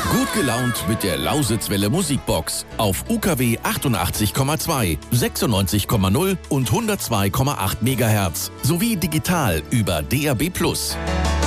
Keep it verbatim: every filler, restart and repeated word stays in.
Gut gelaunt mit der Lausitzwelle Musikbox auf U K W achtundachtzig Komma zwei, sechsundneunzig Komma null und hundertzwei Komma acht Megahertz sowie digital über D A B plus.